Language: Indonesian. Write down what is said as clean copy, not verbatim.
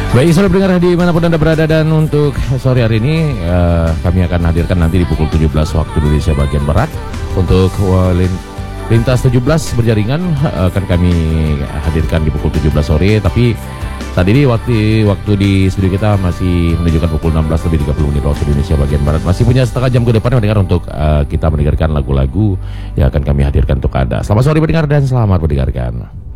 Baik, selamat pendengar dimanapun Anda berada, dan untuk sore hari ini kami akan hadirkan nanti di pukul 17 waktu Indonesia bagian Barat. Untuk Lintas 17 berjaringan akan kami hadirkan di pukul 17 sore. Tapi saat ini waktu di studio kita masih menunjukkan pukul 16 lebih 30 menit waktu Indonesia bagian Barat. Masih punya setengah jam ke depan mendengar untuk kita mendengarkan lagu-lagu yang akan kami hadirkan untuk Anda. Selamat sore pendengar dan selamat mendengarkan.